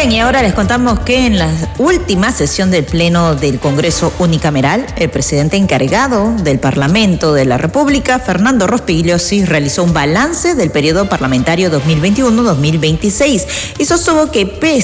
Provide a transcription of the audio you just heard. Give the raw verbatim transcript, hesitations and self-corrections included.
Bien, y ahora les contamos que en la última sesión del Pleno del Congreso Unicameral, el presidente encargado del Parlamento de la República, Fernando Rospigliosi, realizó un balance del periodo parlamentario dos mil veintiuno dos mil veintiséis y sostuvo que pese